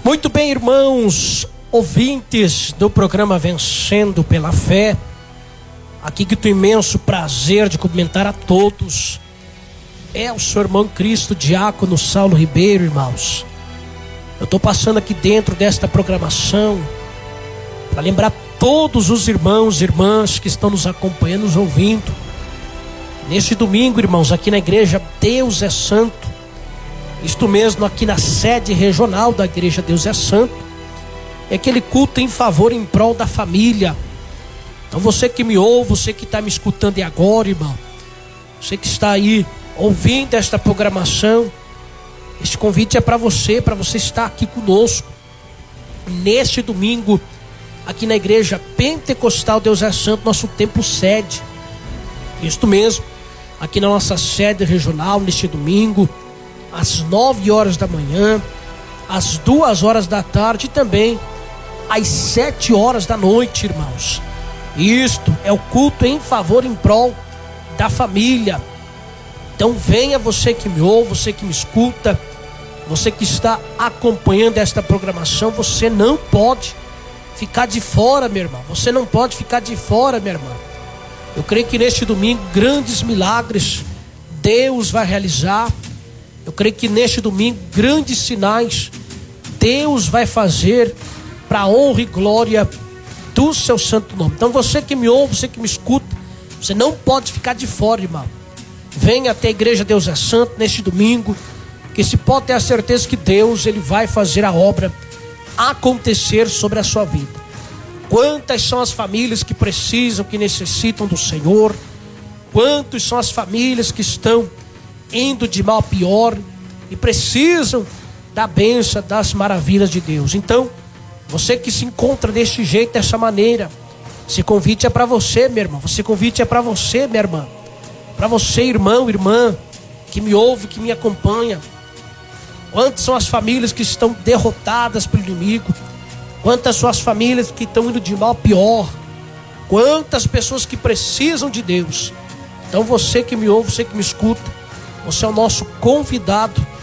Muito bem, irmãos, ouvintes do programa Vencendo pela Fé, aqui que tenho imenso prazer de cumprimentar a todos. É o seu irmão Cristo, diácono Saulo Ribeiro, irmãos. Eu estou passando aqui dentro desta programação para lembrar todos os irmãos e irmãs que estão nos acompanhando, nos ouvindo. Neste domingo, irmãos, aqui na igreja Deus é Santo, isto mesmo, aqui na sede regional da igreja Deus é Santo, é aquele culto em favor, em prol da família. Então você que me ouve, você que está me escutando agora, irmão, você que está aí ouvindo esta programação, este convite é para você estar aqui conosco neste domingo, aqui na igreja Pentecostal Deus é Santo, nosso templo sede. Isto mesmo, aqui na nossa sede regional, neste domingo, às 9 horas da manhã, às 2 horas da tarde e também às 7 horas da noite, irmãos. Isto é o culto em favor, em prol da família. Então venha, você que me ouve, você que me escuta, você que está acompanhando esta programação, você não pode ficar de fora, meu irmão. Você não pode ficar de fora, minha irmã. Eu creio que neste domingo grandes milagres Deus vai realizar. Eu creio que neste domingo grandes sinais Deus vai fazer para a honra e glória do seu santo nome. Então você que me ouve, você que me escuta, você não pode ficar de fora, irmão. Venha até a igreja Deus é Santo neste domingo, que se pode ter a certeza que Deus, ele vai fazer a obra acontecer sobre a sua vida. Quantas são as famílias que precisam, que necessitam do Senhor? Quantas são as famílias que estão indo de mal a pior e precisam da bênção, das maravilhas de Deus? Então, você que se encontra deste jeito, dessa maneira, esse convite é para você, meu irmão. Esse convite é para você, minha irmã. Para você, irmão, irmã, que me ouve, que me acompanha. Quantas são as famílias que estão derrotadas pelo inimigo? Quantas são as famílias que estão indo de mal a pior? Quantas pessoas que precisam de Deus? Então você que me ouve, você que me escuta, você é o nosso convidado